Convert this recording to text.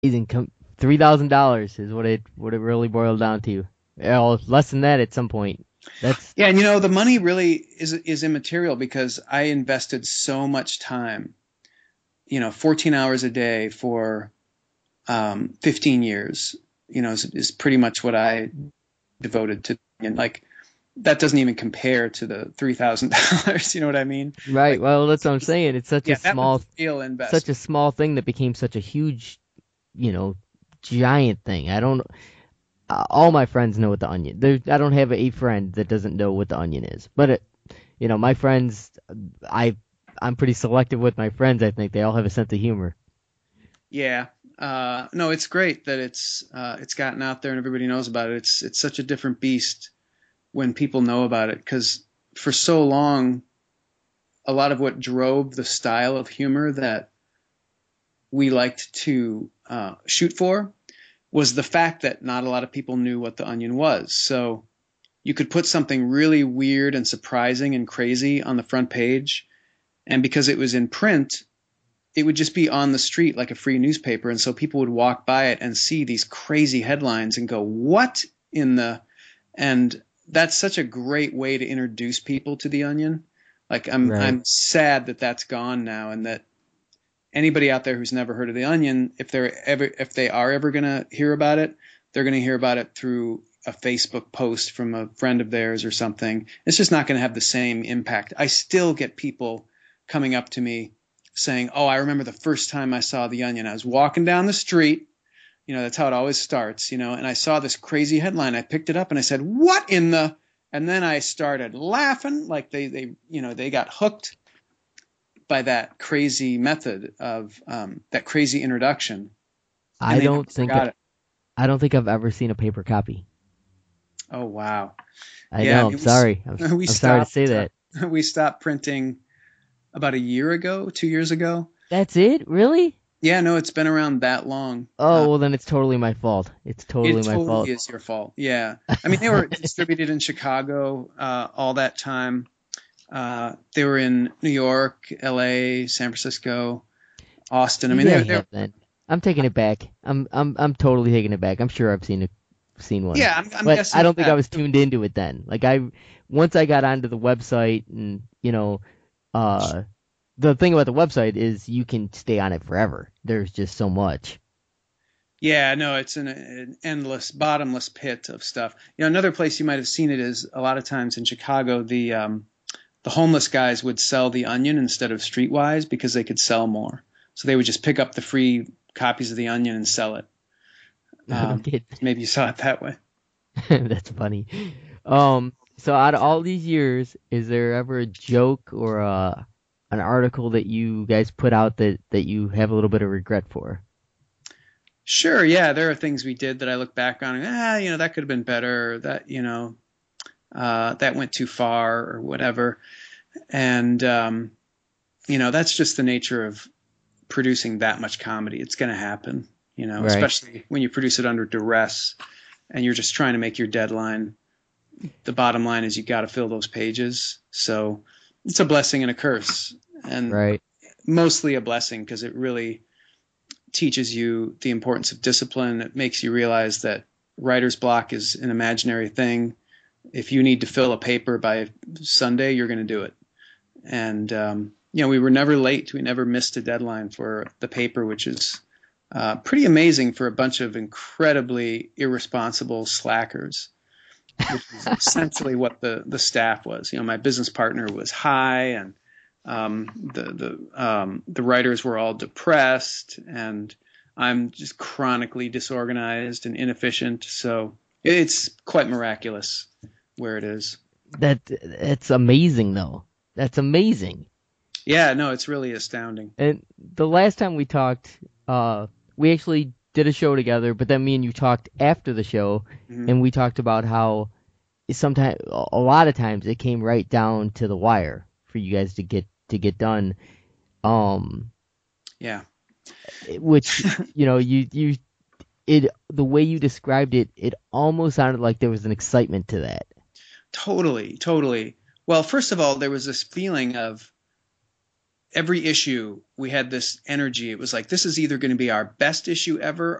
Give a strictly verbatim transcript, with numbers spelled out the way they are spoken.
Amazing. Com- three thousand dollars is what it what it really boiled down to. Well, less than that at some point. That's Yeah, and you know, the money really is is immaterial because I invested so much time, you know, fourteen hours a day for um, fifteen years, you know, is, is pretty much what I devoted to. And like, that doesn't even compare to the three thousand dollars. You know what I mean? right. Like, Well, that's what I'm saying. It's such a yeah, that was small the real such a investment. small thing that became such a huge, you know, giant thing. I don't uh, all my friends know what the onion. There, I don't have a friend that doesn't know what the onion is. But it, you know, my friends, I I'm pretty selective with my friends. I think they all have a sense of humor. Yeah. Uh, no, it's great that it's uh, it's gotten out there and everybody knows about it. It's it's such a different beast when people know about it because for so long, a lot of what drove the style of humor that we liked to uh, shoot for was the fact that not a lot of people knew what the onion was. So you could put something really weird and surprising and crazy on the front page, and because it was in print, it would just be on the street like a free newspaper, and so people would walk by it and see these crazy headlines and go, "What in the?" And that's such a great way to introduce people to the onion. Like I'm Right. I'm sad that that's gone now, and that anybody out there who's never heard of the onion, if they're ever if they are ever going to hear about it, they're going to hear about it through a Facebook post from a friend of theirs or something. It's just not going to have the same impact. I still get people coming up to me saying, "Oh, I remember the first time I saw the onion. I was walking down the street, you know, that's how it always starts, you know, and I saw this crazy headline. I picked it up and I said, "What in the?" And then I started laughing like they they you know, they got hooked by that crazy method of um, that crazy introduction, and I they never don't think forgot it. I don't think I've ever seen a paper copy. Oh wow, I yeah. I know. I'm mean, sorry. I'm we we I'm sorry to stopped say uh, that. we stopped printing about a year ago, two years ago. That's it? Really? Yeah, no, it's been around that long. Uh, Oh, well then it's totally my fault. It's totally it my totally fault. is your fault. Yeah, I mean they were distributed in Chicago uh, all that time. Uh, they were in New York, L A, San Francisco, Austin. I mean Maybe I they they have then. I'm taking it back. I'm I'm I'm totally taking it back. I'm sure I've seen a seen one, yeah. I'm, I'm but I guessing you don't think I have. was tuned into it then. Like I once I got onto the website and you know, uh, the thing about the website is you can stay on it forever. There's just so much. Yeah, no, it's an, an endless, bottomless pit of stuff. You know, another place you might have seen it is a lot of times in Chicago, the um, the homeless guys would sell the Onion instead of Streetwise because they could sell more. So they would just pick up the free copies of the Onion and sell it. No Um, kid. maybe you saw it that way. That's funny. Um, so out of all these years, is there ever a joke or a an article that you guys put out that that you have a little bit of regret for? Sure, yeah, there are things we did that I look back on and ah, you know, that could have been better. Or that you know, uh, that went too far or whatever. And um, you know, that's just the nature of producing that much comedy. It's going to happen, you know, Right. especially when you produce it under duress and you're just trying to make your deadline. The bottom line is you got to fill those pages. So it's a blessing and a curse, and Right. mostly a blessing because it really teaches you the importance of discipline. It makes you realize that writer's block is an imaginary thing. If you need to fill a paper by Sunday, you're going to do it. And um, you know, we were never late. We never missed a deadline for the paper, which is uh, pretty amazing for a bunch of incredibly irresponsible slackers, which is essentially what the the staff was. You know, my business partner was high, and um, the the um, the writers were all depressed, and I'm just chronically disorganized and inefficient. So it's quite miraculous where it is. That it's amazing though. That's amazing. Yeah, no, it's really astounding. And the last time we talked, uh, we actually did a show together, but then me and you talked after the show, Mm-hmm. and we talked about how sometimes, a lot of times, it came right down to the wire for you guys to get to get done. Um, Yeah. which you know, you you it the way you described it, it almost sounded like there was an excitement to that. Totally, totally. Well, first of all, there was this feeling of every issue we had this energy. It was like, this is either going to be our best issue ever